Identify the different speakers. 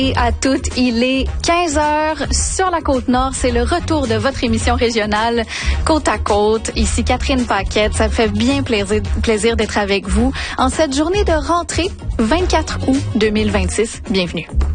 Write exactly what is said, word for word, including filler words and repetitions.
Speaker 1: Et à toutes, il est quinze heures sur la Côte-Nord. C'est le retour de votre émission régionale Côte à Côte. Ici Catherine Paquette. Ça me fait bien plaisir, plaisir d'être avec vous en cette journée de rentrée vingt-quatre août deux mille vingt-six. Bienvenue.